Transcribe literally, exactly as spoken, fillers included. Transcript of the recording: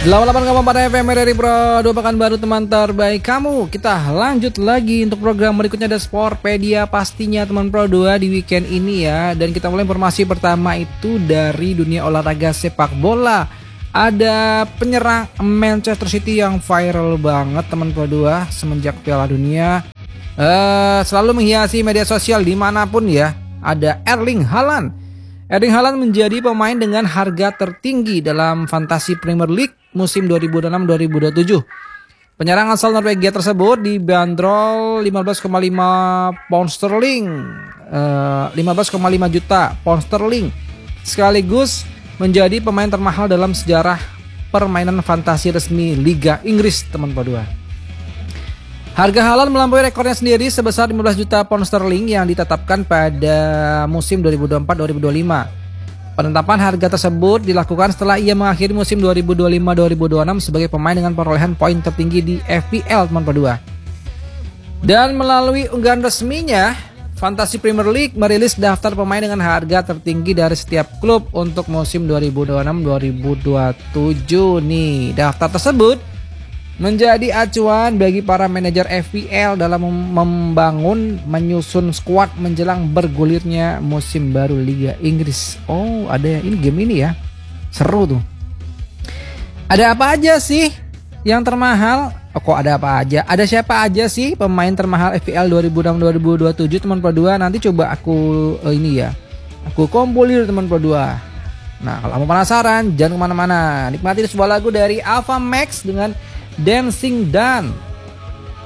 delapan puluh delapan koma empat F M R R I Pro dua Pekanbaru, teman terbaik kamu. Kita lanjut lagi untuk program berikutnya, ada Sportpedia pastinya teman Pro dua di weekend ini ya. Dan kita mulai informasi pertama itu dari dunia olahraga sepak bola. Ada penyerang Manchester City yang viral banget teman Pro dua semenjak Piala Dunia. Uh, selalu menghiasi media sosial dimanapun ya. Ada Erling Haaland. Erling Haaland menjadi pemain dengan harga tertinggi dalam Fantasy Premier League musim dua ribu enam dua ribu tujuh. Penyerang asal Norwegia tersebut dibanderol lima belas koma lima pound sterling, uh, lima belas koma lima juta pound sterling, sekaligus menjadi pemain termahal dalam sejarah permainan fantasi resmi Liga Inggris teman Pro dua. Harga Haaland melampaui rekornya sendiri sebesar lima belas juta pound sterling yang ditetapkan pada musim dua ribu dua puluh empat dua ribu dua puluh lima. Penetapan harga tersebut dilakukan setelah ia mengakhiri musim dua ribu dua puluh lima dua ribu dua puluh enam sebagai pemain dengan perolehan poin tertinggi di F P L teman Pro dua. Dan melalui unggahan resminya, Fantasy Premier League merilis daftar pemain dengan harga tertinggi dari setiap klub untuk musim dua ribu dua puluh enam dua ribu dua puluh tujuh nih. Daftar tersebut menjadi acuan bagi para manajer F P L dalam membangun menyusun skuad menjelang bergulirnya musim baru Liga Inggris. Oh, ada ini game ini ya. Seru tuh. Ada apa aja sih yang termahal? Oh, kok ada apa aja? Ada siapa aja sih pemain termahal F P L dua ribu enam dua ribu dua puluh tujuh teman Pro dua? Nanti coba aku oh ini ya. Aku kompilir teman Pro dua. Nah, kalau mau penasaran jangan kemana-mana. Nikmati sebuah lagu dari Alpha Max dengan Dancing Dan.